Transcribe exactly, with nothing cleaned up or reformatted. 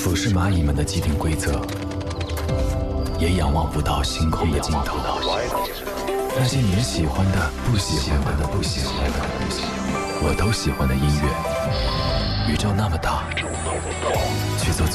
俯视蚂蚁们的既定规则，也仰望不到星空的尽头。那些你们喜欢的、不喜欢的、不喜欢的，我都喜欢的音乐。宇宙那么大，去做